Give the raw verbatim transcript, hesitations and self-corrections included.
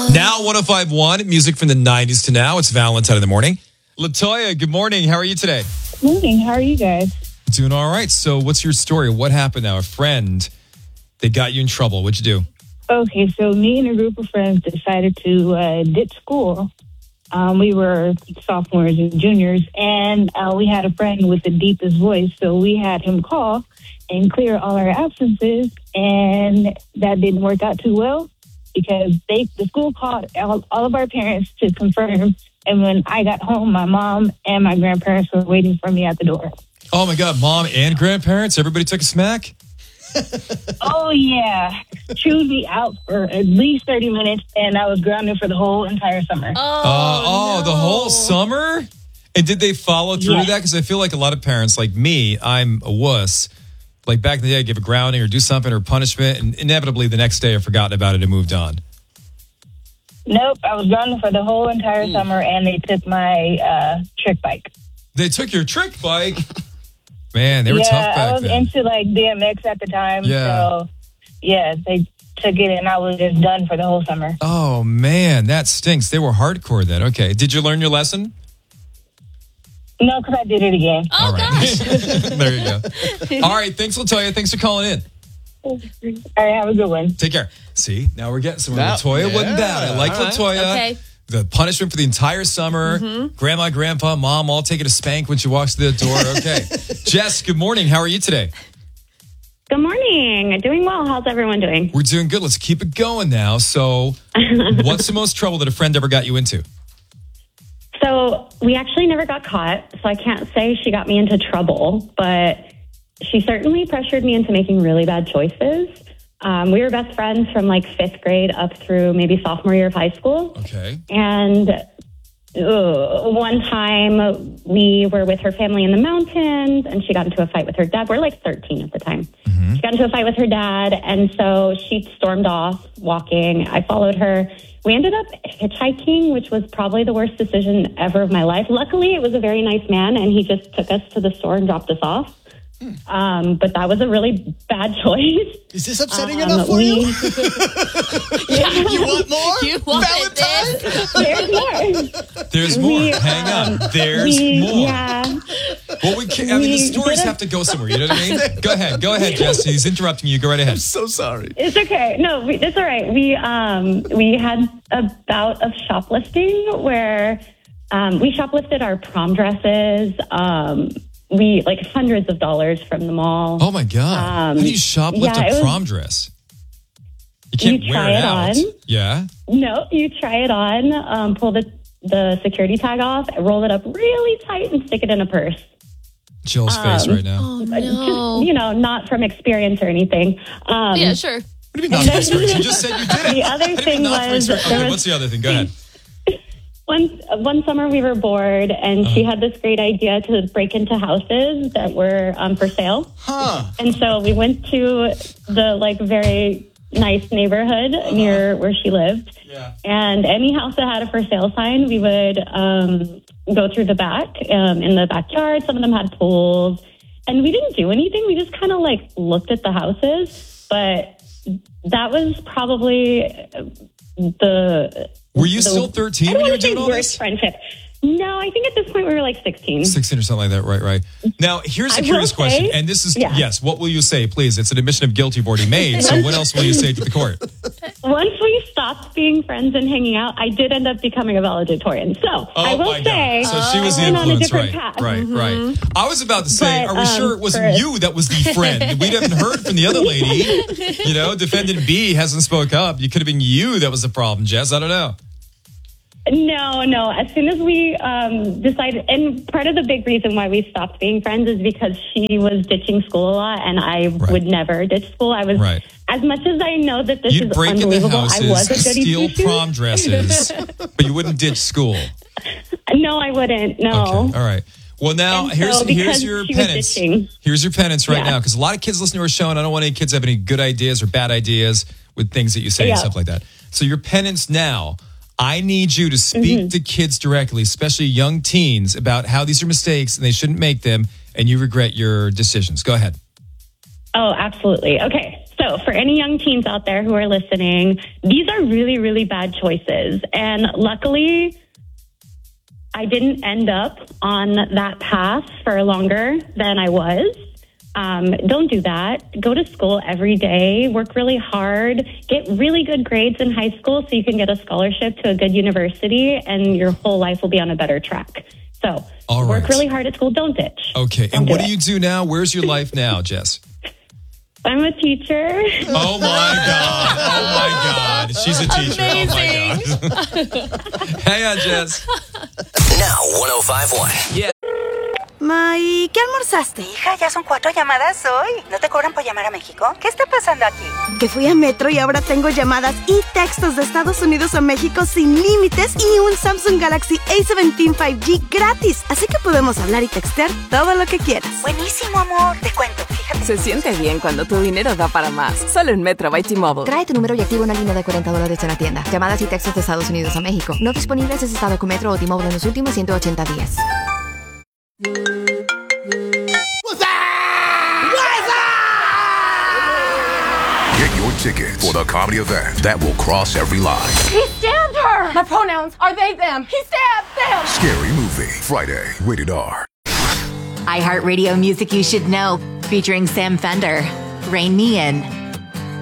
Now one oh five point one, music from the nineties to now. It's Valentine in the morning. LaToya, good morning. How are you today? Morning. How are you guys? Doing all right. So what's your story? What happened now? A friend, they got you in trouble. What'd you do? Okay, so me and a group of friends decided to uh, ditch school. Um, we were sophomores and juniors, and uh, we had a friend with the deepest voice, so we had him call and clear all our absences, and that didn't work out too well because they the school called all, all of our parents to confirm, and when I got home, my mom and my grandparents were waiting for me at the door. Oh, my God. Mom and grandparents? Everybody took a smack? Oh, yeah. Chewed me out for at least thirty minutes, and I was grounded for the whole entire summer. Oh, Uh, oh, no. the whole summer? And did they follow through Yes. that? Because I feel like a lot of parents, like me, I'm a wuss. Like back in the day, I'd give a grounding or do something or punishment, and inevitably the next day I've forgotten about it and moved on. Nope, I was grounded for the whole entire summer, and they took my uh, trick bike. They took your trick bike. Man, they were yeah, tough back I was then. into like D M X at the time. Yeah. So, yeah, they took it, and I was just done for the whole summer. Oh, man, that stinks. They were hardcore then. Okay. Did you learn your lesson? No, because I did it again. Oh, All right. gosh. There you go. All right. Thanks, LaToya. Thanks for calling in. All right, have a good one. Take care. See, now we're getting somewhere. That- LaToya wasn't yeah, bad. I like all right. LaToya. Okay. The punishment for the entire summer. Grandma, grandpa, mom all taking a spank when she walks through the door. Okay. Jess, good morning. How are you today? Good morning. Doing well. How's everyone doing? We're doing good. Let's keep it going now. So, what's the most trouble that a friend ever got you into? So we actually never got caught, so I can't say she got me into trouble, but she certainly pressured me into making really bad choices. Um, we were best friends from like fifth grade up through maybe sophomore year of high school. Okay. And uh, one time we were with her family in the mountains and she got into a fight with her dad. We're like thirteen at the time. Mm-hmm. She got into a fight with her dad. And so she stormed off walking. I followed her. We ended up hitchhiking, which was probably the worst decision ever of my life. Luckily, it was a very nice man and he just took us to the store and dropped us off. Um, but that was a really bad choice. Is this upsetting Um, enough for we- you? Yeah. You want more? You want Valentine? this? There's more. There's more. We, Hang um, on. There's we- more. Yeah. Well, we can't, I mean, the we stories did a- have to go somewhere. You know what I mean? Go ahead. Go ahead, Jess. He's interrupting you. Go right ahead. So sorry. It's okay. No, we, it's all right. We um we had a bout of shoplifting where um, we shoplifted our prom dresses. Um, we like hundreds of dollars from the mall. Oh, my God. Um, How do you shoplift yeah, it a was- prom dress? You can't You wear try it it out. on. Yeah. No, you try it on, um, pull the the security tag off, roll it up really tight, and stick it in a purse. Jill's face Um, right now. Oh, Uh, no. Just, you know, not from experience or anything. Um, Yeah, sure. What do you mean not from experience? You just said you did it. The other How do you mean thing not from was experience? there Okay, was- what's the other thing? Go ahead. One one summer we were bored, and she had this great idea to break into houses that were um, for sale. Huh. And so we went to the like very nice neighborhood near where she lived. Yeah. And any house that had a for sale sign, we would um, go through the back um, in the backyard. Some of them had pools, and we didn't do anything. We just kind of like looked at the houses, but that was probably the. Were you the- still thirteen I don't when you were wanna say doing all worst this? friendship. No, I think at this point we were like sixteen. sixteen or something like that. Right, right. Now, here's a I curious will question. say- And this is, yeah. yes, what will you say, please? It's an admission of guilt you've already made. So what else will you say to the court? Once we stopped being friends and hanging out, I did end up becoming a valedictorian. So Oh, I will my say, God. So she was the I went on a influence, different right? path. Right, right. I was about to say, But, are we um, sure it wasn't for- you that was the friend? We haven't heard from the other lady. You know, defendant B hasn't spoke up. You could have been you that was the problem, Jess. I don't know. No, no. As soon as we um, decided, and part of the big reason why we stopped being friends is because she was ditching school a lot, and I Right. would never ditch school. I was, Right. as much as I know that this You'd is break into unbelievable, houses, I was a goody steal two-shoes. prom dresses, but you wouldn't ditch school. No, I wouldn't. No. Okay, all right. Well, now And here's so here's because your she was penance. ditching- Here's your penance right Yeah. now, because a lot of kids listen to our show, and I don't want any kids have any good ideas or bad ideas with things that you say and Yeah. stuff like that. So your penance now, I need you to speak Mm-hmm. to kids directly, especially young teens, about how these are mistakes and they shouldn't make them, and you regret your decisions. Go ahead. Oh, absolutely. Okay. So for any young teens out there who are listening, these are really, really bad choices. And luckily, I didn't end up on that path for longer than I was. Um, don't do that. Go to school every day. Work really hard. Get really good grades in high school so you can get a scholarship to a good university, and your whole life will be on a better track. So All work right. really hard at school. Don't ditch. Okay. Don't And do what it. do you do now? Where's your life now, Jess? I'm a teacher. Oh my God. Oh my God. She's a teacher. Amazing. Oh my God. Hang on, Jess. Now one oh five point one. Yeah. Ma, ¿y qué almorzaste? Hija, ya son cuatro llamadas hoy. ¿No te cobran por llamar a México? ¿Qué está pasando aquí? Que fui a Metro y ahora tengo llamadas y textos de Estados Unidos a México sin límites y un Samsung Galaxy A diecisiete cinco G gratis. Así que podemos hablar y textear todo lo que quieras. Buenísimo, amor. Te cuento, fíjate. Se siente bien cuando tu dinero da para más. Solo en Metro by T-Mobile. Trae tu número y activa una línea de cuarenta dólares en la tienda. Llamadas y textos de Estados Unidos a México. No disponibles en estado con Metro o T-Mobile en los últimos ciento ochenta días. Get your ticket for the comedy event that will cross every line. He stabbed her. My pronouns are they, them. He stabbed them. Scary Movie, Friday, rated R. iHeartRadio Music You Should Know, featuring Sam Fender, Rain Me In,